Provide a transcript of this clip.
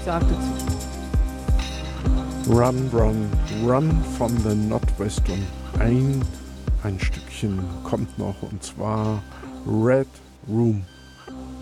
sagte zu. Run, run, run from the Northwest. Und ein Stückchen kommt noch, und zwar Red Room.